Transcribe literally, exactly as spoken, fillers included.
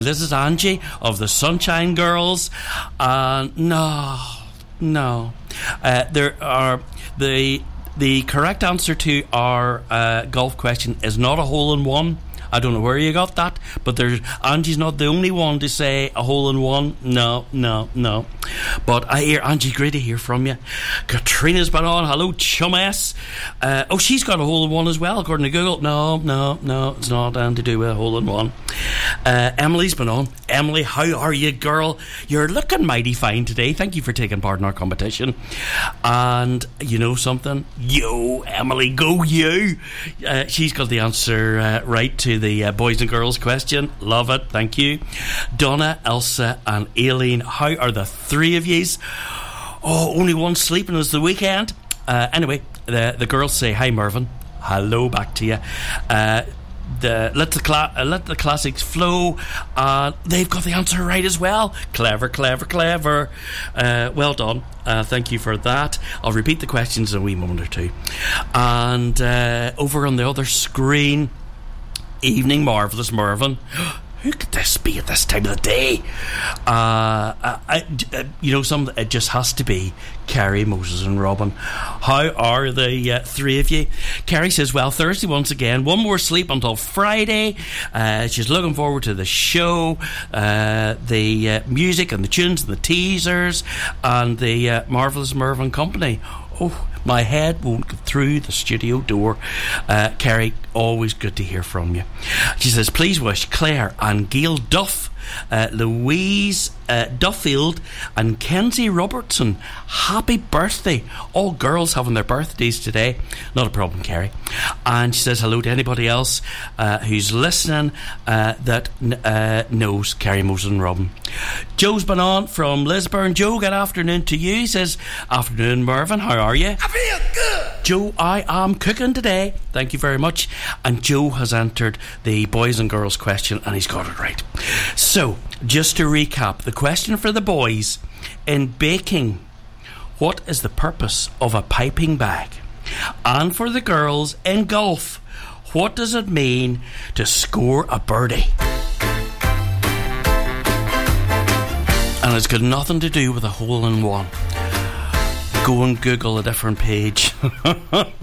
This is Angie of the Sunshine Girls. Uh, no, no. Uh, there are the the correct answer to our uh, golf question is not a hole in one. I don't know where you got that, but there's Angie's not the only one to say a hole in one. No, no, no. But I hear, Angie, great to hear from you. Katrina's been on. Hello, chum-ass. Uh, oh, she's got a hole in one as well, according to Google. No, no, no, it's not anything to do with a hole in one. Uh, Emily's been on. Emily, how are you, girl? You're looking mighty fine today. Thank you for taking part in our competition. And you know something? Yo, Emily, go you. Uh, she's got the answer uh, right to the uh, boys and girls question. Love it, thank you. Donna, Elsa and Aileen, how are the three of yous? Oh, only one sleeping is the weekend. Uh, anyway, the, the girls say hi, Mervyn. Hello back to you. Uh, the, let, the cla- uh, let the classics flow. Uh, they've got the answer right as well. Clever, clever, clever. Uh, well done. Uh, thank you for that. I'll repeat the questions in a wee moment or two. And uh, over on the other screen, Evening Marvellous Mervyn. Who could this be at this time of the day? Uh, I, I, you know, some it just has to be Kerry, Moses and Robin. How are the uh, three of you? Kerry says, well, Thursday once again. One more sleep until Friday. Uh, she's looking forward to the show, uh, the uh, music and the tunes and the teasers and the uh, Marvellous Mervyn Company. Oh, my head won't get through the studio door. Uh, Kerry, always good to hear from you. She says, please wish Claire and Gail Duff, uh, Louise uh, Duffield and Kenzie Robertson happy birthday. All girls having their birthdays today. Not a problem, Kerry. And she says hello to anybody else uh, who's listening uh, that uh, knows Kerry, Moses and Robin. Joe's been on from Lisburn. Joe, good afternoon to you. He says, afternoon, Mervyn, how are you? I feel good. Joe, I am cooking today. Thank you very much. And Joe has entered the boys and girls question and he's got it right. So, just to recap, the question for the boys: in baking, what is the purpose of a piping bag? And for the girls, in golf, what does it mean to score a birdie? And it's got nothing to do with a hole in one. Go and Google a different page.